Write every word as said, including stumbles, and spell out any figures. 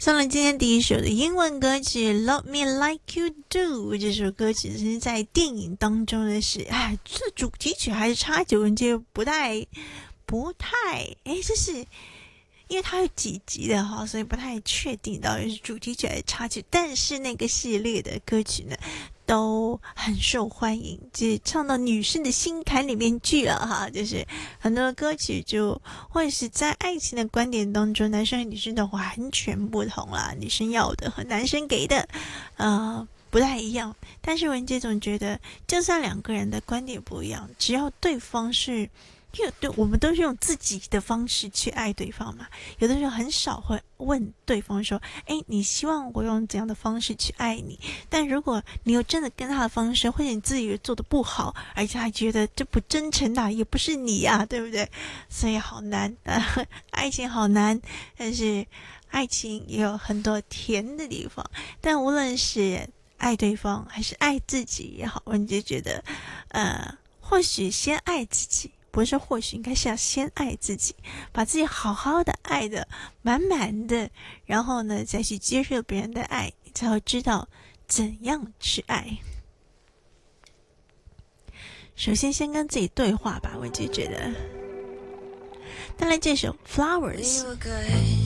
送了今天第一首的英文歌曲《Love Me Like You Do》。这首歌曲是在电影当中的是，哎，这主题曲还是插曲，我觉得不太不太，哎，这是因为它有几集的哈，所以不太确定到底是主题曲还是插曲。但是那个系列的歌曲呢，都很受欢迎，就是唱到女生的心坎里面去了哈。就是很多歌曲就或者是在爱情的观点当中，男生和女生都完全不同啦，女生要的和男生给的，呃。不太一样，但是文杰总觉得，就算两个人的观点不一样，只要对方是，因为对我们都是用自己的方式去爱对方嘛。有的时候很少会问对方说：“哎，你希望我用怎样的方式去爱你？”但如果你有真的跟他的方式，或者你自己做的不好，而且还觉得这不真诚啊，也不是你啊，对不对？所以好难啊，爱情好难，但是爱情也有很多甜的地方。但无论是爱对方还是爱自己也好，我就觉得，呃，或许先爱自己，不是或许应该是要先爱自己，把自己好好的爱的满满的，然后呢，再去接受别人的爱，你才会知道怎样去爱。首先，先跟自己对话吧，我就觉得。带来这首《Flowers》。